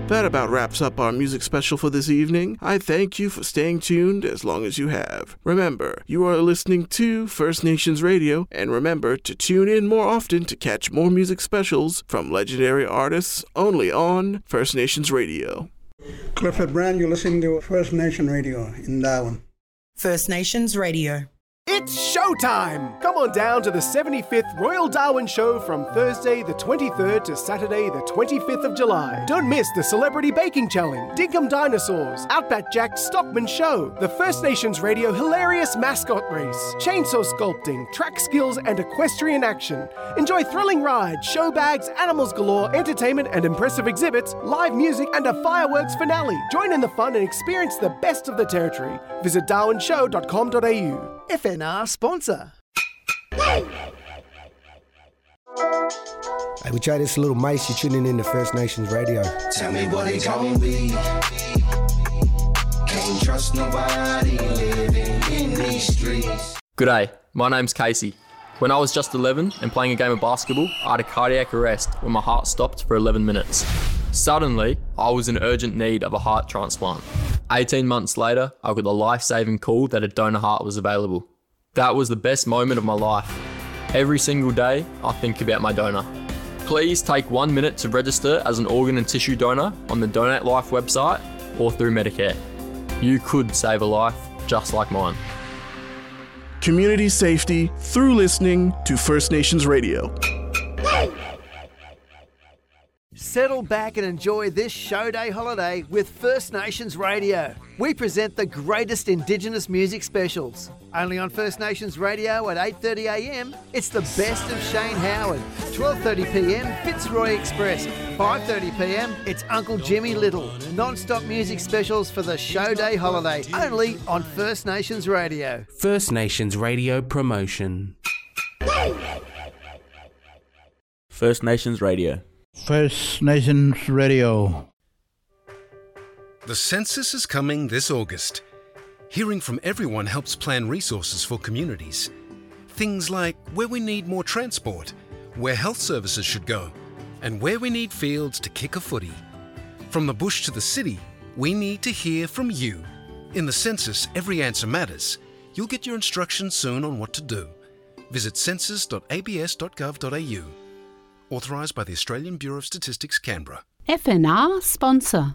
That about wraps up our music special for this evening. I thank you for staying tuned as long as you have. Remember, you are listening to First Nations Radio, and remember to tune in more often to catch more music specials from legendary artists only on First Nations Radio. Clifford Brand, you're listening to First Nation Radio in Darwin. First Nations Radio. It's showtime! Come on down to the 75th Royal Darwin Show from Thursday the 23rd to Saturday the 25th of July. Don't miss the Celebrity Baking Challenge, Dinkum Dinosaurs, Outback Jack Stockman Show, the First Nations Radio Hilarious Mascot Race, Chainsaw Sculpting, Track Skills and Equestrian Action. Enjoy thrilling rides, show bags, animals galore, entertainment and impressive exhibits, live music and a fireworks finale. Join in the fun and experience the best of the territory. Visit darwinshow.com.au. FNR sponsor. Hey, we try this little mice. You're tuning in to First Nations Radio. Tell me what it gon' be. Can't trust nobody living in these streets. G'day, my name's Casey. When I was just 11 and playing a game of basketball, I had a cardiac arrest when my heart stopped for 11 minutes. Suddenly, I was in urgent need of a heart transplant. 18 months later, I got the life-saving call that a donor heart was available. That was the best moment of my life. Every single day, I think about my donor. Please take 1 minute to register as an organ and tissue donor on the Donate Life website or through Medicare. You could save a life just like mine. Community safety through listening to First Nations Radio. Settle back and enjoy this show day holiday with First Nations Radio. We present the greatest Indigenous music specials. Only on First Nations Radio at 8:30am, it's the best of Shane Howard. 12:30pm, Fitzroy Express. 5:30pm, it's Uncle Jimmy Little. Non-stop music specials for the show day holiday. Only on First Nations Radio. First Nations Radio promotion. First Nations Radio. First Nations Radio. The census is coming this August. Hearing from everyone helps plan resources for communities. Things like where we need more transport, where health services should go, and where we need fields to kick a footy. From the bush to the city, we need to hear from you. In the census, every answer matters. You'll get your instructions soon on what to do. Visit census.abs.gov.au. Authorised by the Australian Bureau of Statistics, Canberra. FNR sponsor.